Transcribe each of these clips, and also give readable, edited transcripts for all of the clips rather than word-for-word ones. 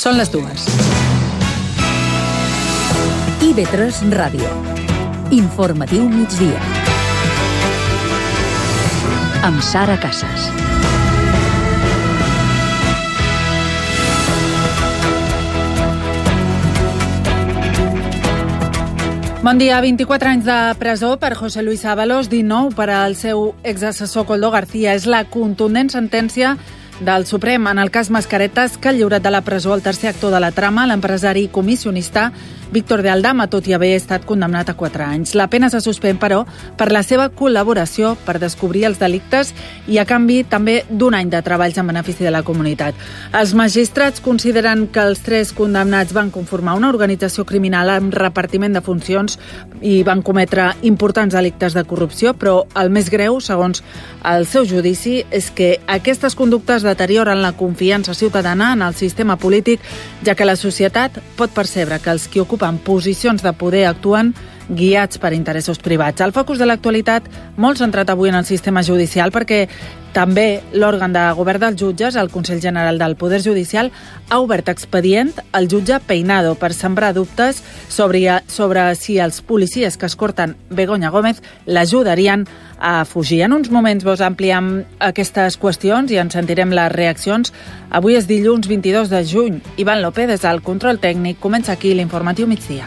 Són les 2. IB3 Ràdio. Informatiu migdia. Amb Sara Casas. Bon dia. 24 anys de presó per José Luis Ábalos, 19 per al seu exassessor Koldo García. És la contundent sentència del Suprem en el cas Mascaretas, que ha lliurat de la presó el tercer actor de la trama, l'empresari comissionista Víctor de Aldama, tot i haver estat condemnat a 4 anys. La pena se suspèn, però, per la seva col·laboració per descobrir els delictes i, a canvi, també d'1 any de treballs en benefici de la comunitat. Els magistrats consideren que els 3 condemnats van conformar una organització criminal amb repartiment de funcions i van cometre importants delictes de corrupció, però el més greu, segons el seu judici, és que aquestes conductes deterioren la confiança ciutadana en el sistema polític, ja que la societat pot percebre que els qui ocupen posicions de poder actuen guiats per interessos privats. Al focus de l'actualitat, molt centrat avui en el sistema judicial, perquè també l'òrgan de govern dels jutges, el Consell General del Poder Judicial, ha obert expedient al jutge Peinado per sembrar dubtes sobre si els policies que escorten Begoña Gómez l'ajudarien a fugir. En uns moments vos ampliem aquestes qüestions i en sentirem les reaccions. Avui és dilluns 22 de juny. Ivan López, des del control tècnic, comença aquí l'informatiu migdia.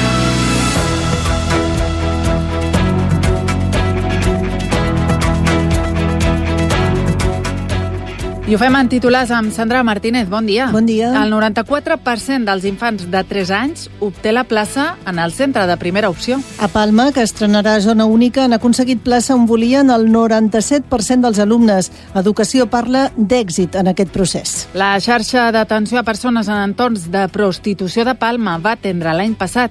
I ho fem en titulars amb Sandra Martínez. Bon dia. Bon dia. El 94% dels infants de 3 anys obté la plaça en el centre de primera opció. A Palma, que estrenarà zona única, han aconseguit plaça on volien el 97% dels alumnes. Educació parla d'èxit en aquest procés. La xarxa d'atenció a persones en entorns de prostitució de Palma va atendre l'any passat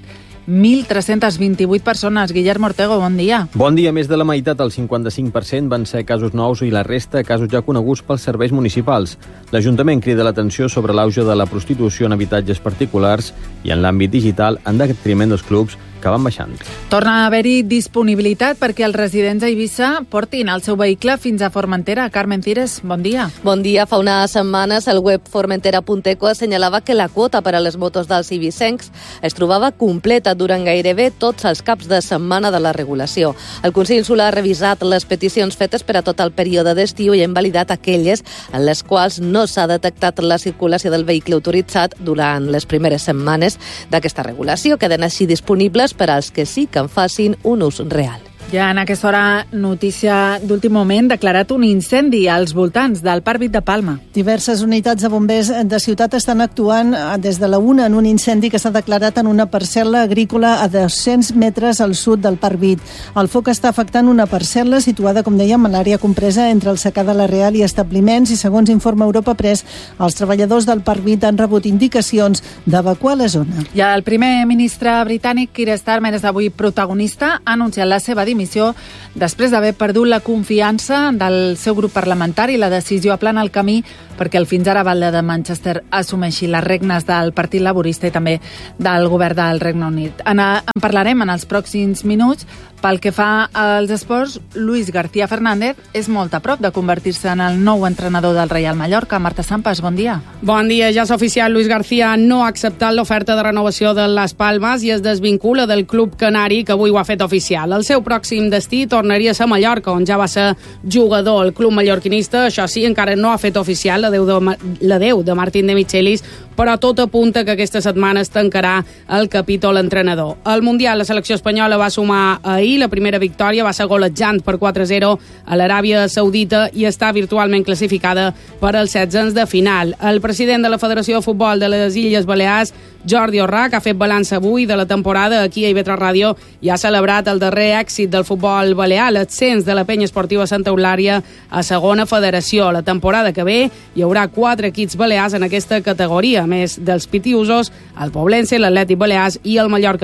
1.328 persones. Guillermo Ortego, bon dia. Bon dia. Més de la meitat, el 55%, van ser casos nous i la resta casos ja coneguts pels serveis municipals. L'Ajuntament crida l'atenció sobre l'auge de la prostitució en habitatges particulars i en l'àmbit digital en detriment dels clubs que van baixant. Torna a haver-hi disponibilitat perquè els residents a Eivissa portin el seu vehicle fins a Formentera. Carmen Cires, bon dia. Bon dia. Fa unes setmanes el web formentera.eco assenyalava que la quota per a les motos dels eivissencs es trobava completa durant gairebé tots els caps de setmana de la regulació. El Consell Insular ha revisat les peticions fetes per a tot el període d'estiu i ha invalidat aquelles en les quals no s'ha detectat la circulació del vehicle autoritzat durant les primeres setmanes d'aquesta regulació. Queden així disponibles per als que sí que en facin un ús real. Ja en aquesta hora, notícia d'últim moment, declarat un incendi als voltants del Parc Vit de Palma. Diverses unitats de bombers de ciutat estan actuant des de la 1 en un incendi que s'ha declarat en una parcel·la agrícola a 200 metres al sud del Parc Vit. El foc està afectant una parcel·la situada, com dèiem, a l'àrea compresa entre el secà de la Real i establiments i, segons informa Europa Press, els treballadors del Parc Vit han rebut indicacions d'evacuar la zona. I el primer ministre britànic, Keir Starmer, és avui protagonista, ha anunciat la seva dimissió després d'haver perdut la confiança del seu grup parlamentari. La decisió aplana el camí perquè el fins ara batlle de Manchester assumeixi les regnes del Partit Laborista i també del govern del Regne Unit. En parlarem en els pròxims minuts. Pel que fa als esports, Luis García Fernández és molt a prop de convertir-se en el nou entrenador del Real Mallorca. Marta Sampas, bon dia. Bon dia. Ja és oficial, Luis García no ha acceptat l'oferta de renovació de Las Palmas i es desvincula del club canari, que avui ho ha fet oficial. El seu pròxim destí tornaria a ser Mallorca, on ja va ser jugador. El club mallorquinista, això sí, encara no ha fet oficial l'adeu de Martín de Michelis, però tot apunta que aquesta setmana es tancarà el capítol entrenador. Al Mundial, la selecció espanyola va sumar ahir la primera victòria, va ser golejant per 4-0 a l'Aràbia Saudita i està virtualment classificada per als 16 de final. El president de la Federació de Futbol de les Illes Balears, Jordi Orrach, ha fet balanç avui de la temporada aquí a IB3 Ràdio i ha celebrat el darrer èxit del futbol balear, l'ascens de la penya esportiva Santa Eulària a segona federació. La temporada que ve hi haurà 4 equips balears en aquesta categoria, a més dels pitiusos, el Poblense, l'Atlètic Balears i el Mallorca B.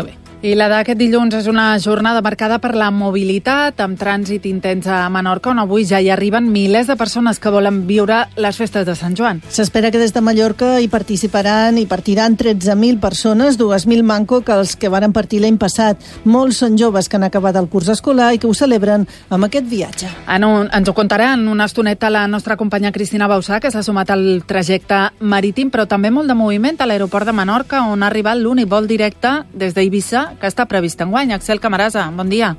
I la d'aquest dilluns és una jornada marcada per la mobilitat, amb trànsit intens a Menorca, on avui ja hi arriben milers de persones que volen viure les festes de Sant Joan. S'espera que des de Mallorca hi participaran i partiran 13.000 persones, 2.000 manco que els que varen partir l'any passat. Molts són joves que han acabat el curs escolar i que ho celebren amb aquest viatge. Ens ho contarà en una estoneta la nostra companya Cristina Bausà, que s'ha sumat al trajecte marítim, però també molt de moviment a l'aeroport de Menorca, on ha arribat l'únic vol directe des d'Eivissa que està previst enguany. Axel Camarasa, bon dia.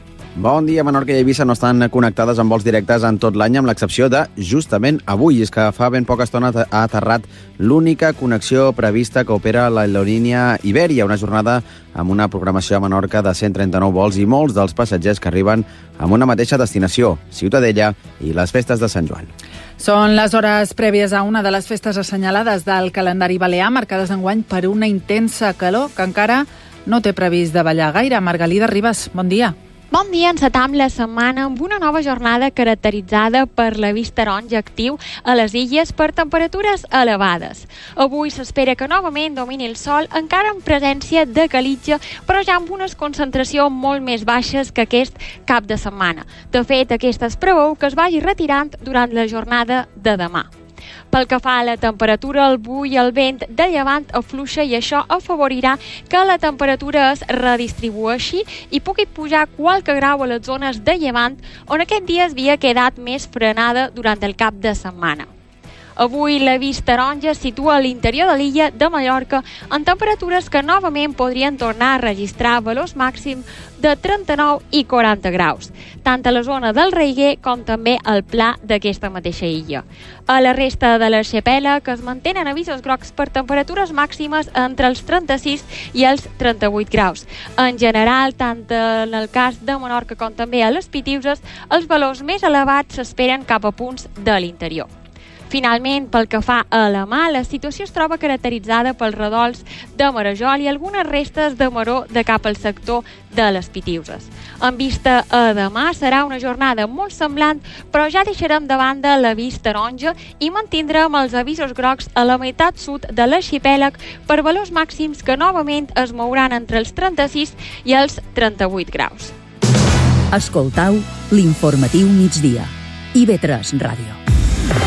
Bon dia. Menorca i Eivissa no estan connectades amb vols directes en tot l'any, amb l'excepció de justament avui. És que fa ben poca estona ha aterrat l'única connexió prevista que opera l'aerolínia Iberia, una jornada amb una programació a Menorca de 139 vols i molts dels passatgers que arriben amb una mateixa destinació, Ciutadella i les festes de Sant Joan. Són les hores prèvies a una de les festes assenyalades del calendari balear, marcades enguany per una intensa calor que encara no té previst de ballar gaire. Margalida Ribas, bon dia. Bon dia, encetam la setmana amb una nova jornada caracteritzada per la vist taronja actiu a les illes per temperatures elevades. Avui s'espera que novament domini el sol, encara en presència de calitja, però ja amb unes concentracions molt més baixes que aquest cap de setmana. De fet, aquesta es preveu que es vagi retirant durant la jornada de demà. Pel que fa a la temperatura, el bull i el vent de llevant afluixa i això afavorirà que la temperatura es redistribueixi i pugui pujar qualque grau a les zones de llevant, on aquest dia havia quedat més frenada durant el cap de setmana. Avui la vist taronja es situa a l'interior de l'illa de Mallorca en temperatures que novament podrien tornar a registrar valors màxims de 39 i 40 graus, tant a la zona del Reiguer com també al pla d'aquesta mateixa illa. A la resta de l'arxipèlag es mantenen avisos grocs per temperatures màximes entre els 36 i els 38 graus. En general, tant en el cas de Menorca com també a les Pitiüses, els valors més elevats s'esperen cap a punts de l'interior. Finalment, pel que fa a la mà, la situació es troba caracteritzada pels redols de Marajol i algunes restes de maror de cap al sector de les Pitiüses. En vista a demà serà una jornada molt semblant, però ja deixarem de banda la vist taronja i mantindrem els avisos grocs a la meitat sud de l'arxipèlag per valors màxims que novament es mouran entre els 36 i els 38 graus. Escoltau l'informatiu migdia. IB3 Ràdio.